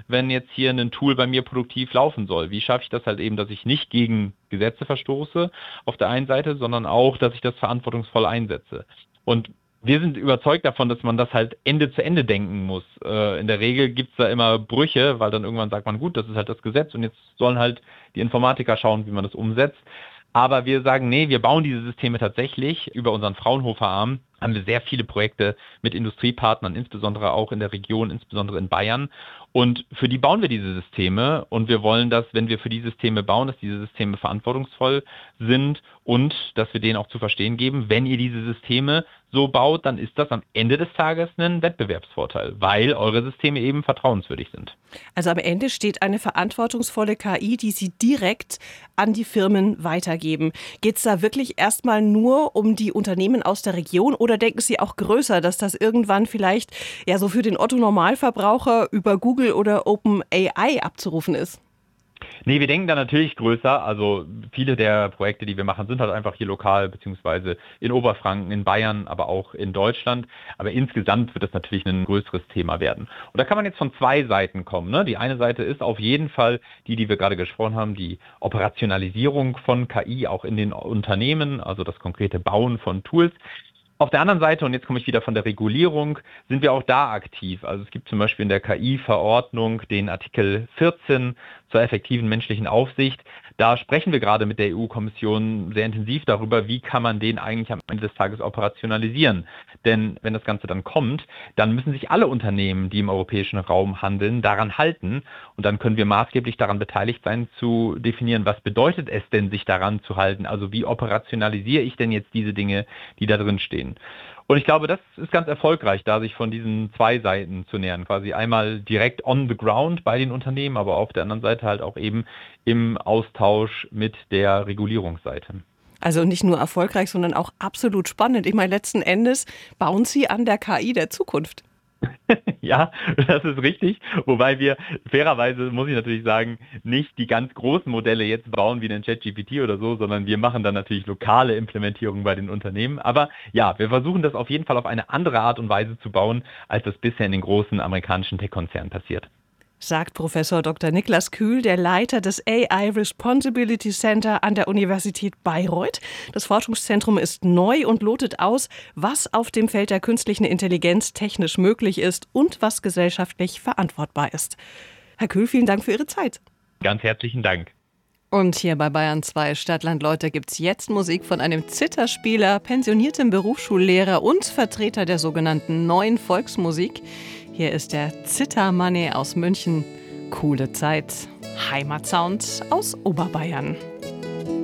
wenn jetzt hier ein Tool bei mir produktiv laufen soll? Wie schaffe ich das halt eben, dass ich nicht gegen Gesetze verstoße auf der einen Seite, sondern auch, dass ich das verantwortungsvoll einsetze? Und wir sind überzeugt davon, dass man das halt Ende zu Ende denken muss. In der Regel gibt es da immer Brüche, weil dann irgendwann sagt man, gut, das ist halt das Gesetz und jetzt sollen halt die Informatiker schauen, wie man das umsetzt. Aber wir sagen, nee, wir bauen diese Systeme tatsächlich über unseren Fraunhofer-Arm. Haben wir sehr viele Projekte mit Industriepartnern, insbesondere auch in der Region, insbesondere in Bayern. Und für die bauen wir diese Systeme. Und wir wollen, dass, wenn wir für die Systeme bauen, dass diese Systeme verantwortungsvoll sind und dass wir denen auch zu verstehen geben, wenn ihr diese Systeme so baut, dann ist das am Ende des Tages ein Wettbewerbsvorteil, weil eure Systeme eben vertrauenswürdig sind. Also am Ende steht eine verantwortungsvolle KI, die Sie direkt an die Firmen weitergeben. Geht es da wirklich erstmal nur um die Unternehmen aus der Region oder denken Sie auch größer, dass das irgendwann vielleicht ja so für den Otto-Normalverbraucher über Google oder OpenAI abzurufen ist? Nee, wir denken da natürlich größer. Also viele der Projekte, die wir machen, sind halt einfach hier lokal, beziehungsweise in Oberfranken, in Bayern, aber auch in Deutschland. Aber insgesamt wird das natürlich ein größeres Thema werden. Und da kann man jetzt von zwei Seiten kommen. Ne? Die eine Seite ist auf jeden Fall die wir gerade gesprochen haben, die Operationalisierung von KI auch in den Unternehmen, also das konkrete Bauen von Tools. Auf der anderen Seite, und jetzt komme ich wieder von der Regulierung, sind wir auch da aktiv. Also es gibt zum Beispiel in der KI-Verordnung den Artikel 14 zur effektiven menschlichen Aufsicht. Da sprechen wir gerade mit der EU-Kommission sehr intensiv darüber, wie kann man den eigentlich am Ende des Tages operationalisieren. Denn wenn das Ganze dann kommt, dann müssen sich alle Unternehmen, die im europäischen Raum handeln, daran halten. Und dann können wir maßgeblich daran beteiligt sein, zu definieren, was bedeutet es denn, sich daran zu halten? Also wie operationalisiere ich denn jetzt diese Dinge, die da drin stehen? Und ich glaube, das ist ganz erfolgreich, da sich von diesen zwei Seiten zu nähern. Quasi einmal direkt on the ground bei den Unternehmen, aber auf der anderen Seite halt auch eben im Austausch mit der Regulierungsseite. Also nicht nur erfolgreich, sondern auch absolut spannend. Ich meine, letzten Endes bauen Sie an der KI der Zukunft. Ja, das ist richtig. Wobei wir fairerweise, muss ich natürlich sagen, nicht die ganz großen Modelle jetzt bauen wie den ChatGPT oder so, sondern wir machen dann natürlich lokale Implementierungen bei den Unternehmen. Aber ja, wir versuchen das auf jeden Fall auf eine andere Art und Weise zu bauen, als das bisher in den großen amerikanischen Tech-Konzernen passiert. Sagt Professor Dr. Niklas Kühl, der Leiter des AI Responsibility Center an der Universität Bayreuth. Das Forschungszentrum ist neu und lotet aus, was auf dem Feld der künstlichen Intelligenz technisch möglich ist und was gesellschaftlich verantwortbar ist. Herr Kühl, vielen Dank für Ihre Zeit. Ganz herzlichen Dank. Und hier bei Bayern 2 Stadtland Leute gibt's jetzt Musik von einem Zitherspieler, pensioniertem Berufsschullehrer und Vertreter der sogenannten neuen Volksmusik. Hier ist der Zithermanni aus München. Coole Zeit. Heimatsound aus Oberbayern.